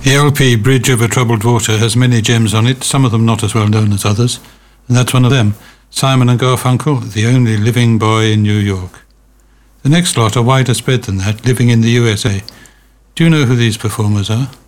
The LP Bridge Over Troubled Water has many gems on it, some of them not as well known as others, and that's one of them, Simon and Garfunkel, The Only Living Boy in New York. The next lot are wider spread than that, living in the USA. Do you know who these performers are?